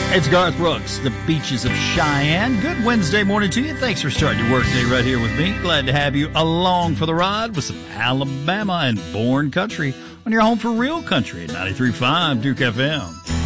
It's Garth Brooks, the beaches of Cheyenne. Good Wednesday morning to you. Thanks for starting your workday right here with me. Glad to have you along for the ride with some Alabama and Born Country on your home for real country at 93.5 Duke FM.